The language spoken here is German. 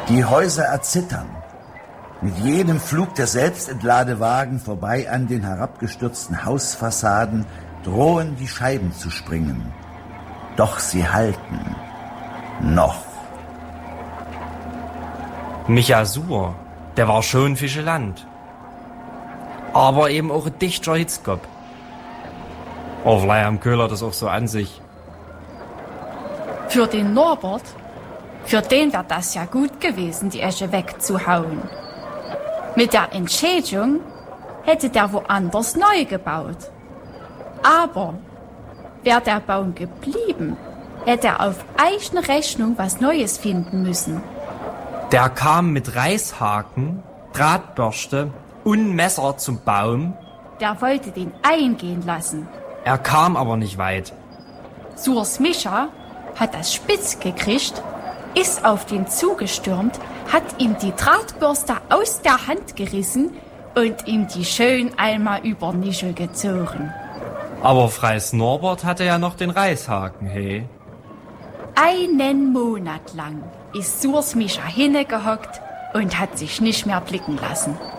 Die Häuser erzittern. Mit jedem Flug der Selbstentladewagen vorbei an den herabgestürzten Hausfassaden drohen die Scheiben zu springen. Doch sie halten. Noch. Michasur, der war schon Fischeland. Aber eben auch ein dichter Hitzkopf. Oh, vielleicht haben Köhler das auch so an sich. Für den Norbert, für den wäre das ja gut gewesen, die Esche wegzuhauen. Mit der Entschädigung hätte der woanders neu gebaut. Aber wäre der Baum geblieben, hätte er auf eigene Rechnung was Neues finden müssen. Der kam mit Reishaken, Drahtbürste und Messer zum Baum. Der wollte den eingehen lassen. Er kam aber nicht weit. Surs Micha hat das spitz gekriegt, ist auf den zugestürmt, hat ihm die Drahtbürste aus der Hand gerissen und ihm die schön einmal über Nischel gezogen. Aber Freis Norbert hatte ja noch den Reishaken, hey. Einen Monat lang ist Surs Micha hingehockt und hat sich nicht mehr blicken lassen.